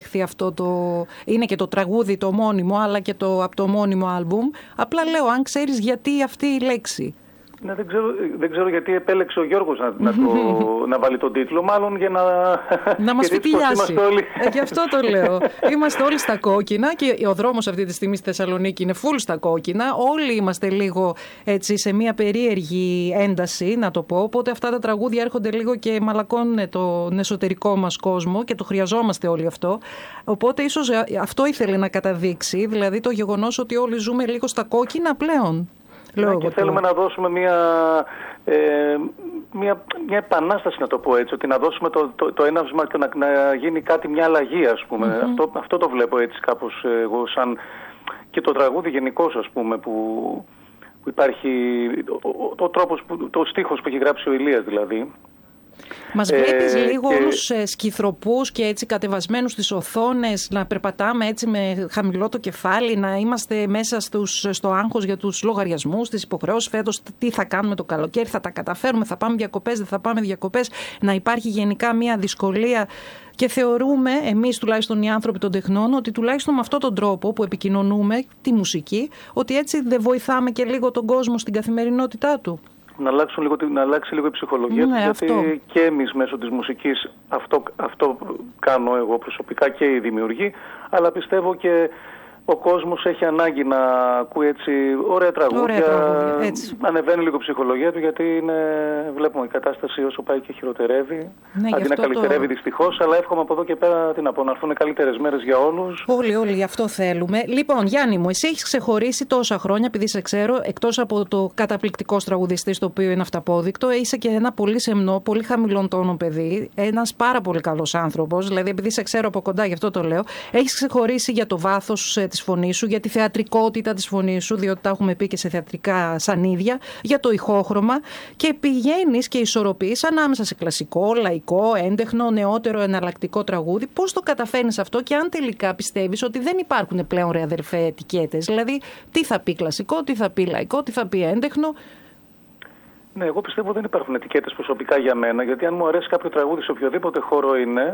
επιλεχθεί αυτό είναι και το τραγούδι το ομώνυμο, αλλά και από το ομώνυμο άλμπουμ. Απλά λέω, αν ξέρεις γιατί αυτή η λέξη. Ναι, δεν ξέρω γιατί επέλεξε ο Γιώργος να βάλει τον τίτλο, μάλλον για να μας φιτιλιάσει. Γι' αυτό το λέω. Είμαστε όλοι στα κόκκινα και ο δρόμος αυτή τη στιγμή στη Θεσσαλονίκη είναι full στα κόκκινα. Όλοι είμαστε λίγο έτσι σε μια περίεργη ένταση, να το πω. Οπότε αυτά τα τραγούδια έρχονται λίγο και μαλακώνουν τον εσωτερικό μας κόσμο και το χρειαζόμαστε όλοι αυτό. Οπότε ίσως αυτό ήθελε να καταδείξει, δηλαδή το γεγονός ότι όλοι ζούμε λίγο στα κόκκινα πλέον. Ναι, και θέλουμε να δώσουμε μια επανάσταση, να το πω έτσι, ότι να δώσουμε το έναυσμα και να γίνει κάτι, μια αλλαγή, ας πούμε. Αυτό το βλέπω έτσι κάπως εγώ, σαν και το τραγούδι γενικώς, ας πούμε, που υπάρχει ο τρόπος, το στίχος που έχει γράψει ο Ηλίας δηλαδή. Μας βλέπεις λίγο όλους σκυθροπούς και έτσι κατεβασμένους στις οθόνες, να περπατάμε έτσι με χαμηλό το κεφάλι, να είμαστε μέσα στο άγχος για τους λογαριασμούς, τις υποχρεώσεις φέτος, τι θα κάνουμε το καλοκαίρι, θα τα καταφέρουμε, θα πάμε διακοπές, δεν θα πάμε διακοπές, να υπάρχει γενικά μια δυσκολία. Και θεωρούμε, εμείς τουλάχιστον οι άνθρωποι των τεχνών, ότι τουλάχιστον με αυτόν τον τρόπο που επικοινωνούμε τη μουσική, ότι έτσι δεν βοηθάμε και λίγο τον κόσμο στην καθημερινότητά του. Να αλλάξει λίγο η ψυχολογία του, γιατί αυτό. Και εμείς μέσω της μουσικής αυτό κάνω εγώ προσωπικά και οι δημιουργοί, αλλά πιστεύω και ο κόσμος έχει ανάγκη να ακούει έτσι ωραία τραγούδια, ανεβαίνει λίγο η ψυχολογία του, γιατί βλέπουμε η κατάσταση όσο πάει και χειροτερεύει, αντί να καλυτερεύει δυστυχώς, αλλά εύχομαι από εδώ και πέρα να έρθουν καλύτερες μέρες για όλους. Όλοι γι' αυτό θέλουμε. Λοιπόν, Γιάννη μου, εσύ έχεις ξεχωρίσει τόσα χρόνια, επειδή σε ξέρω, εκτός από το καταπληκτικό τραγουδιστής, το οποίο είναι αυταπόδεικτο, είσαι και ένα πολύ σεμνό, πολύ χαμηλών τόνων παιδί, ένας πάρα πολύ καλός άνθρωπος, δηλαδή επειδή σε ξέρω από κοντά, γι' αυτό το λέω, έχεις ξεχωρίσει για το βάθος της φωνής σου, για τη θεατρικότητα της φωνής σου, διότι τα έχουμε πει και σε θεατρικά σανίδια, για το ηχόχρωμα, και πηγαίνεις και ισορροπείς ανάμεσα σε κλασικό, λαϊκό, έντεχνο, νεότερο, εναλλακτικό τραγούδι. Πώς το καταφέρνεις αυτό και αν τελικά πιστεύεις ότι δεν υπάρχουν πλέον, ρε αδερφέ, ετικέτες? Δηλαδή, τι θα πει κλασικό, τι θα πει λαϊκό, τι θα πει έντεχνο? Ναι, εγώ πιστεύω δεν υπάρχουν ετικέτες προσωπικά για μένα, γιατί αν μου αρέσει κάποιο τραγούδι σε οποιοδήποτε χώρο είναι,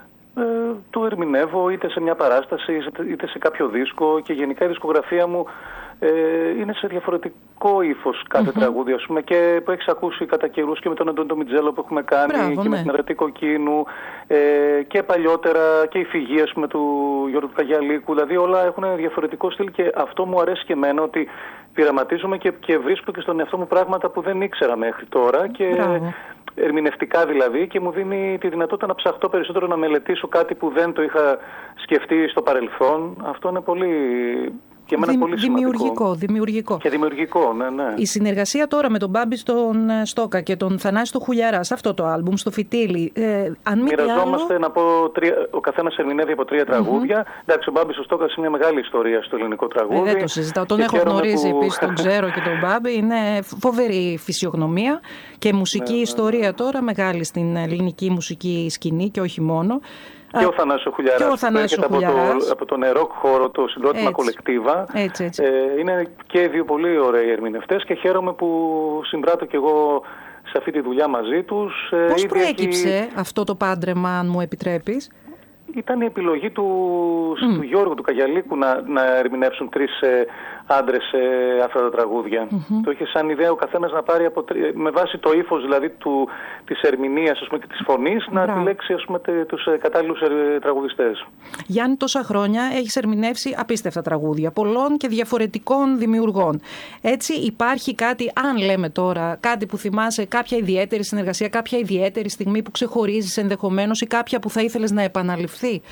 το ερμηνεύω είτε σε μια παράσταση είτε σε κάποιο δίσκο, και γενικά η δισκογραφία μου είναι σε διαφορετικό ύφος κάθε τραγούδι, ας πούμε, και που έχεις ακούσει κατά καιρούς και με τον Αντώνη Μιτζέλο που έχουμε κάνει, με την Αρετή Κοκκίνου, και παλιότερα και η Φυγή, ας πούμε, του Γιώργου του Καγιαλίκου, δηλαδή όλα έχουν διαφορετικό στυλ, και αυτό μου αρέσει και εμένα, ότι πειραματίζομαι και βρίσκω και στον εαυτό μου πράγματα που δεν ήξερα μέχρι τώρα, και ερμηνευτικά δηλαδή, και μου δίνει τη δυνατότητα να ψαχτώ περισσότερο, να μελετήσω κάτι που δεν το είχα σκεφτεί στο παρελθόν. Αυτό είναι πολύ... Και εμένα πολύ δημιουργικό. Και δημιουργικό, ναι. Η συνεργασία τώρα με τον Μπάμπη στον Στόκα και τον Θανάση στο Χουλιαρά, σε αυτό το άλμπουμ, στο Φιτίλι. Μοιραζόμαστε, να πω, ο καθένας ερμηνεύει από 3 τραγούδια. Εντάξει, ο Μπάμπης ο Στόκας είναι μια μεγάλη ιστορία στο ελληνικό τραγούδι. Δεν το συζητάω. Τον έχω γνωρίσει επίσης, τον ξέρω και τον Μπάμπη. Είναι φοβερή φυσιογνωμία και μουσική ιστορία τώρα, μεγάλη στην ελληνική μουσική σκηνή και όχι μόνο. Και ο Θανάσης Χουλιαράς έρχεται από τον ροκ χώρο, το συγκρότημα Κολεκτίβα. Είναι και 2 πολύ ωραίοι ερμηνευτές, και χαίρομαι που συμπράττω κι εγώ σε αυτή τη δουλειά μαζί τους. Πώς προέκυψε αυτό το πάντρεμα, αν μου επιτρέπεις? Ήταν η επιλογή του Γιώργου του Καγιαλίκου να ερμηνεύσουν 3 άντρες αυτά τα τραγούδια. Το είχε σαν ιδέα ο καθένας να πάρει με βάση το ύφος δηλαδή της ερμηνείας, ας πούμε, και της φωνής, να επιλέξει, ας πούμε, τους κατάλληλους τραγουδιστές. Γιάννη, τόσα χρόνια έχεις ερμηνεύσει απίστευτα τραγούδια πολλών και διαφορετικών δημιουργών. Έτσι υπάρχει κάτι, αν λέμε τώρα, κάτι που θυμάσαι, κάποια ιδιαίτερη συνεργασία, κάποια ιδιαίτερη στιγμή που ξεχωρίζεις ενδεχομένως, ή κάποια που θα ήθελες να επαναληφθεί?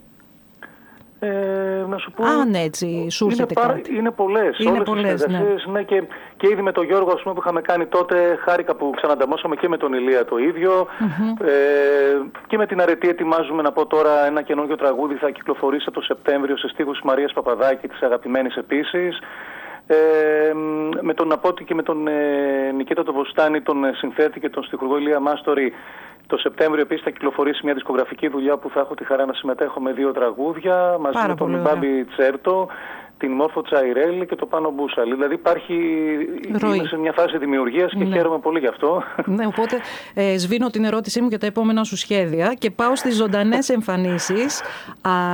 Να σου πω, αν έτσι σου έρχεται κάτι. Είναι πολλές οι συνεργασίες, ναι, και ήδη με τον Γιώργο, ας πούμε, που είχαμε κάνει τότε, χάρηκα που ξανανταμώσαμε, και με τον Ηλία το ίδιο, και με την Αρετή ετοιμάζουμε, να πω τώρα, ένα καινούργιο τραγούδι, θα κυκλοφορήσει το Σεπτέμβριο σε στίχους της Μαρίας Παπαδάκη, της αγαπημένης επίσης. Με τον Απότη και με τον Νικήτα το Βοστάνη, τον συνθέτη, και τον στιχουργό Ηλία Μάστορη, το Σεπτέμβριο επίσης θα κυκλοφορήσει μια δισκογραφική δουλειά που θα έχω τη χαρά να συμμετέχω με 2 τραγούδια μαζί με τον Μπάμπη Τσέρτο, την Μόρφο Τσαϊρέλη και το Πάνο Μπούσαλη. Δηλαδή είμαι σε μια φάση δημιουργίας και χαίρομαι πολύ γι' αυτό. Ναι, οπότε σβήνω την ερώτησή μου για τα επόμενα σου σχέδια και πάω στις ζωντανές εμφανίσεις.